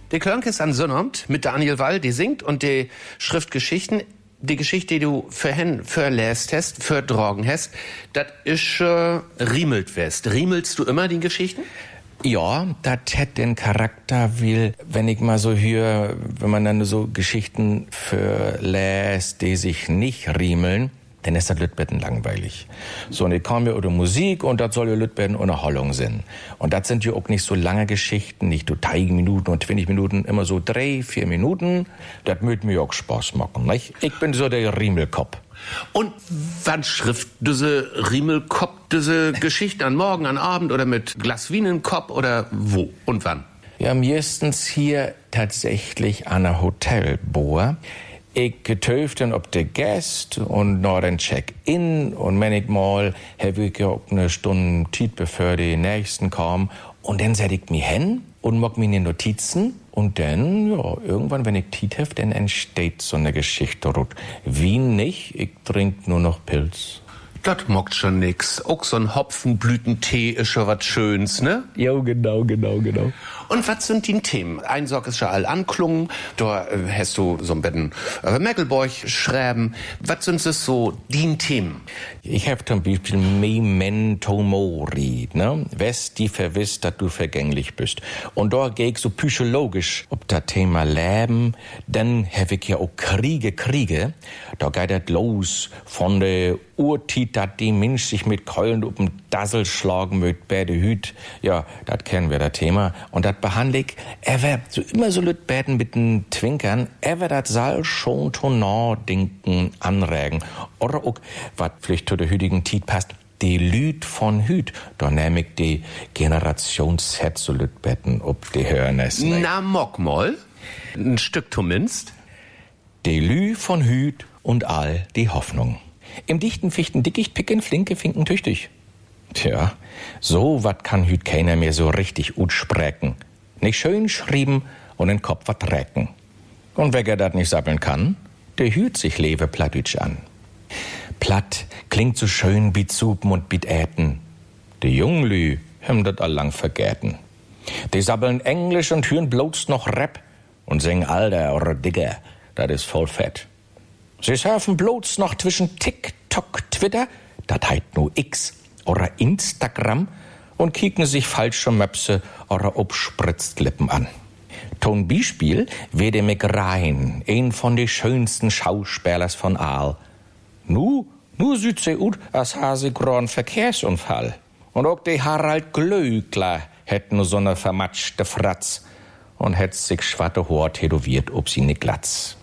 Die Klönk ist an Sonnabend mit Daniel Wall, die singt und die schrift Geschichten. Die Geschichte, die du verlässt hast, verdrogen hast, das ist riemelt west. Riemelst du immer die Geschichten? Ja, das hat den Charakter, weil, wenn ich mal so höre, wenn man dann so Geschichten verlässt, die sich nicht riemeln, dann ist das Lütbetten langweilig. So, und ich komme mir über Musik und das soll ja Lütbetten Unterhaltung sein. Und das sind ja auch nicht so lange Geschichten, nicht so 3 Minuten und 20 Minuten, immer so 3-4 Minuten. Das möchte mir auch Spaß machen, nicht? Ich bin so der Riemelkopf. Und wann schrift diese Riemelkopf, diese Geschichte an Morgen, an Abend oder mit Glas Wien im Kopf oder wo und wann? Ja, meistens hier tatsächlich an einer Hotelbohr. Ich getöft dann ob der Gast und noch den Check-in und manchmal habe ich ja auch eine Stunde Zeit, bevor die Nächsten kamen. Und dann setz ich mich hin und mach mir Notizen und dann, ja, irgendwann, wenn ich Zeit habe, dann entsteht so eine Geschichte. Wie nicht, ich trink nur noch Pilz. Das mockt schon nix. Auch so ein Hopfenblütentee ist schon was Schönes, ne? Ja, genau. Und was sind die Themen? Ein Sorg ist schon all anklungen, da hast du so ein bisschen Meckelborg schreiben. Was sind es so die Themen? Ich hab zum Beispiel Memento Mori, ne? Wes die verwisst, dass du vergänglich bist. Und da geh ich so psychologisch ob das Thema Leben, dann hab ich ja auch Kriege. Da geht das los von der Urtit, dass die Mensch sich mit Keulen up'm Dassel schlagen mögt bei der Hüt. Ja, das kennen wir das Thema. Und das behandle ich, so immer so lüt beten mit den Twinkern, das soll schon Tonor-Denken anregen. Oder auch, was vielleicht zu der hütigen Tit passt, die Lüt von Hüt. Da nehm ich die Generation Z so lüt beten, ob die hören es nicht. Na, mock mal. Ein Stück zumindest. Die Lü von Hüt und all die Hoffnung. Im dichten Fichten dickicht picken, flinke Finken tüchtig. Tja, so wat kann hüt keiner mehr so richtig gut sprechen. Nicht schön schrieben und den Kopf wat recken. Und wer dat nicht sappeln kann, der hüt sich lewe plattütsch an. Platt klingt so schön wie Zupen und wie Äten. Die Junglü haben dat allang vergäten. Die sabbeln Englisch und hüren bloß noch Rap und singen Alter oder Digger, dat is voll fett. Sie surfen bloß noch zwischen TikTok, Twitter, dat heit nur X oder Instagram und kicken sich falsche Möpse oder obspritzt Lippen an. Ton Beispiel wär der McRain, ein von de schönsten Schauspielers von Aal. Nu sieht sie ut, als hase gron Verkehrsunfall. Und auch de Harald Glöckler hätt nur so ne vermatschte Fratz und hätt sich schwatte Haar tätowiert ob sie ne Glatz.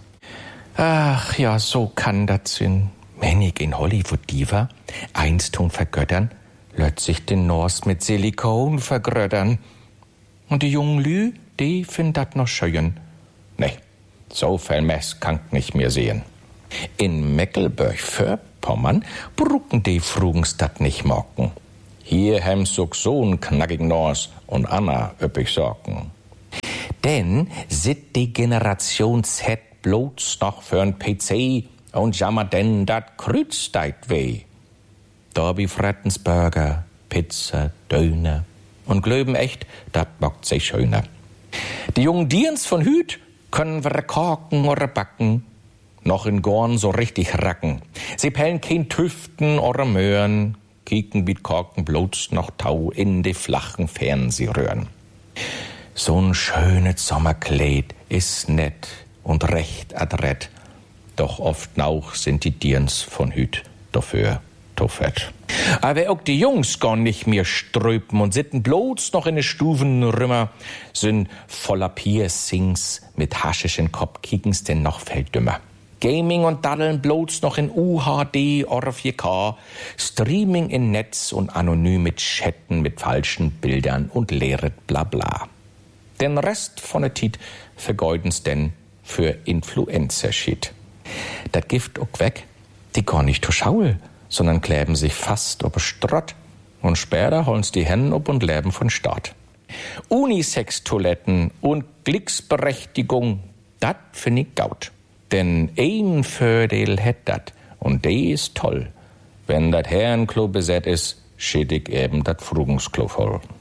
Ach ja, so kann das sein. Wenn ich in Hollywood Diva einst Ton vergöttern, lässt sich den Norst mit Silikon vergröttern. Und die jungen Lü, die finden das noch schön. Nee, so viel Mess kann ich nicht mehr sehen. In Mecklenburg-Vorpommern brucken die Frugens dat nicht mocken. Hier hem so n knackig Nors und Anna üppig Sorgen. Denn sit die Generation Z bloß noch für'n PC und jammer denn dat Krütz deit weh. Da bi frettens Burger, Pizza, Döner und glöben echt, dat bockt sich schöner. Die jungen Dirns von Hüt können wir korken oder backen, noch in Gorn so richtig racken. Sie pellen kein Tüften oder Möhren, kicken wie Korken bloß noch Tau in die flachen Fernsehröhren. So'n schönes Sommerkleid is nett und recht adrett, doch oft nauch sind die Dirns von Hüt dafür to fett. Aber auch die Jungs gern nicht mehr ströpen und sitten bloß noch in de Stufenrümmer, sind voller Piercings mit haschischen Kopf, kicken's denn noch viel dümmer. Gaming und Daddeln bloß noch in UHD oder 4K, Streaming in Netz und anonym mit Chatten mit falschen Bildern und leeret Blabla. Den Rest von der Tit vergeuden's denn für Influencer-Shit. Dat Gift auch weg, die gar nicht zu schaul, sondern kleben sich fast ob Strott und später hollen's die Hennen ob und leben von Staat. Unisex-Toiletten und Glücksberechtigung, dat find ich gaut. Denn ein Fördel hätt dat und de ist toll. Wenn dat Herrenklo beset is, schied ich eben dat Frugungsklo voll.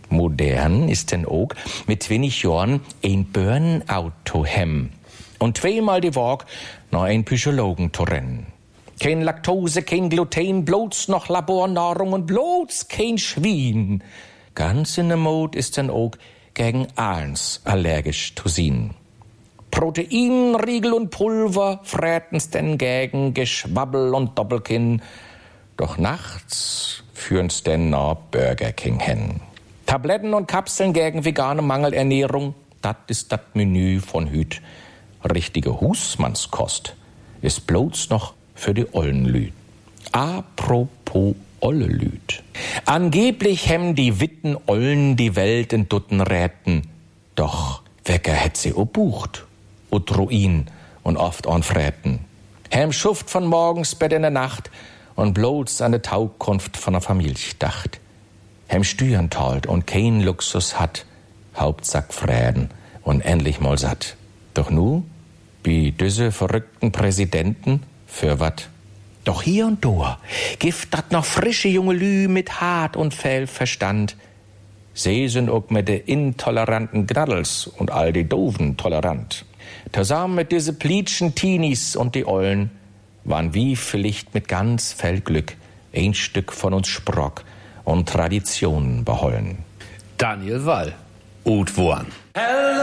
Modern ist denn auch mit wenig Jahren ein Burnout hem und zweimal die Woche noch ein Psychologen zu rennen. Kein Laktose, kein Gluten, bloß noch Labornahrung und bloß kein Schwein. Ganz in der Mode ist denn auch gegen alles allergisch zu sein. Protein, Riegel und Pulver fräten's denn gegen Geschwabbel und Doppelkinn. Doch nachts führen's denn noch Burger King hin. Tabletten und Kapseln gegen vegane Mangelernährung, das ist das Menü von hüt. Richtige Husmannskost ist bloß noch für die ollen Lüd. Apropos olle Lüd. Angeblich hem die witten Ollen die Welt in Dutten räten. Doch Wecker hätt sie obucht. Und Ruin und oft on Fräten. Hem schuft von morgens Bett in der Nacht und bloß an de Taukunft von der Familie dacht. Hem stüren talt und kein Luxus hat, Hauptsack Fräden und endlich mal satt. Doch nu, wie diese verrückten Präsidenten, für wat? Doch hier und da gibt dat noch frische junge Lü mit Hart und Fell Verstand. Sie sind auch mit de intoleranten Gnaddels und all die Doofen tolerant. Zusammen mit diese Pleatschen Teenies und die Ollen waren wie vielleicht mit ganz viel Glück ein Stück von uns Sprock und Traditionen behollen. Daniel Wall, Oud Woan.